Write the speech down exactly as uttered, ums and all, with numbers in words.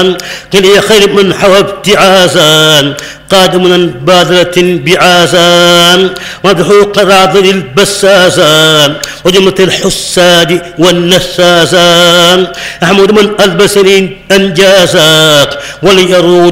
كل خير من حوى ابتعازا قادم بادرة بعازا مدحو قراض البسازا وجمة الحساد والنسازا أحمد من ألبسني أنجازا وليرود